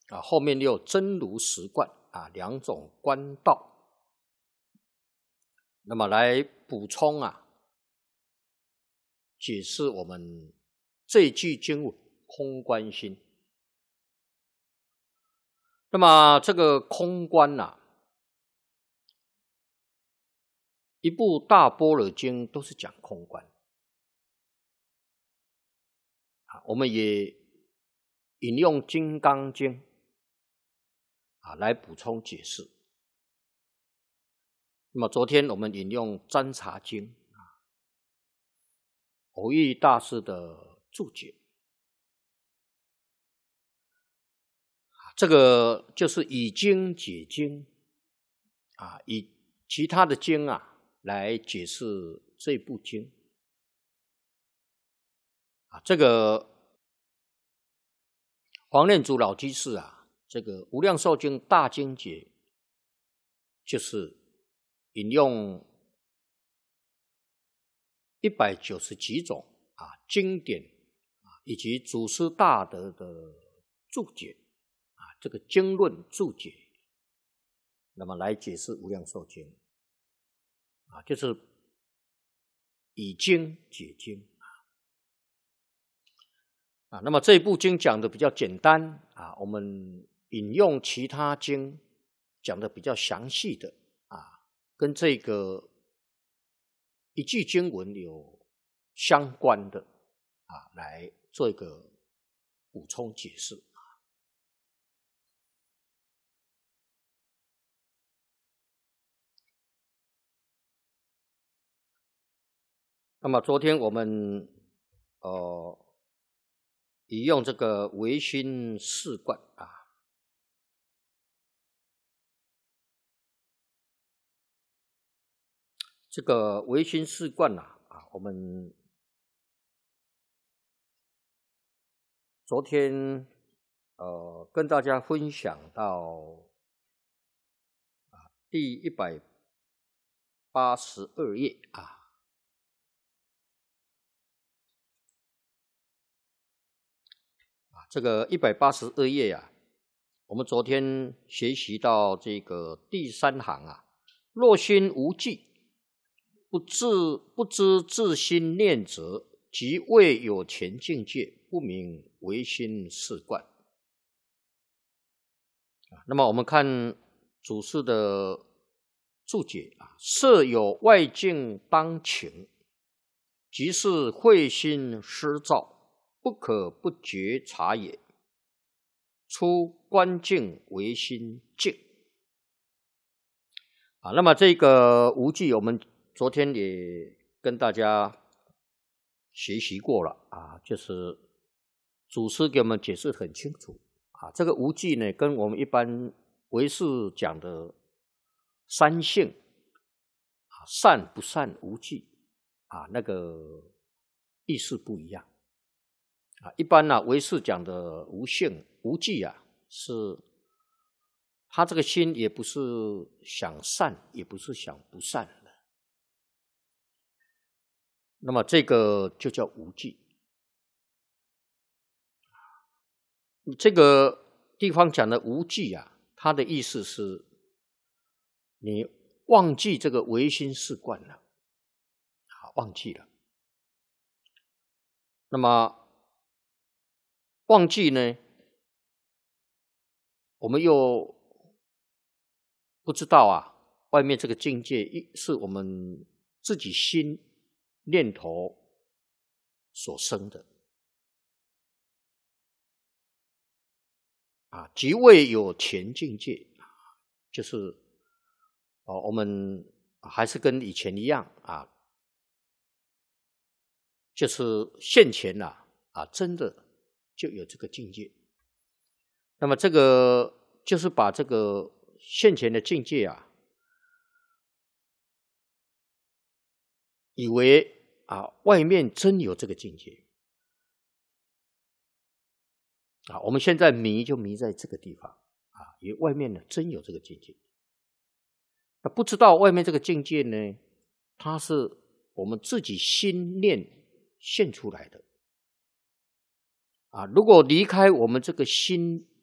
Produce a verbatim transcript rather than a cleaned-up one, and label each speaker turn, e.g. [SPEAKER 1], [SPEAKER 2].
[SPEAKER 1] 啊，后面又真如实观啊两种观道，那么来补充啊，解释我们这一句经文空观心。那么这个空观啊，一部大般若经都是讲空观啊，我们也引用金刚经啊来补充解释。那么昨天我们引用占察经啊，蕅益大师的注解，这个就是以经解经啊，以其他的经啊来解释这部经啊。这个黄念祖老居士啊，这个无量寿经大经解就是引用一百九十几种啊经典啊，以及祖师大德的注解啊，这个经论注解，那么来解释无量寿经啊，就是以经解经啊。那么这一部经讲的比较简单啊，我们引用其他经讲的比较详细的啊，跟这个一句经文有相关的啊，来做一个补充解释。那么昨天我们呃引用这个唯心四观啊，这个唯心四观啊，啊，我们昨天呃跟大家分享到啊第一百八十二页啊。这个一百八十二页啊，我们昨天学习到这个第三行啊，若心无记，不知不知自心念者，即未有前境界，不明唯心是观。那么我们看祖师的注解啊，设有外境当情，即是慧心失照，不可不觉察也。出观境为心境啊。那么这个无记，我们昨天也跟大家学习过了啊，就是祖师给我们解释很清楚啊。这个无记呢，跟我们一般唯识讲的三性啊，善不善无记啊，那个意思不一样。啊，一般呢、啊，唯识讲的无性无记啊，是他这个心也不是想善，也不是想不善的。那么这个就叫无记。这个地方讲的无记啊，它的意思是你忘记这个唯心是观了，啊，忘记了。那么忘记呢，我们又不知道啊，外面这个境界是我们自己心念头所生的啊，即未有前境界，就是哦，我们还是跟以前一样啊，就是现前啊啊，真的就有这个境界。那么这个就是把这个现前的境界啊，以为啊外面真有这个境界啊，我们现在迷就迷在这个地方啊，以为外面呢真有这个境界。那不知道外面这个境界呢，它是我们自己心念现出来的啊。如果离开我们这个心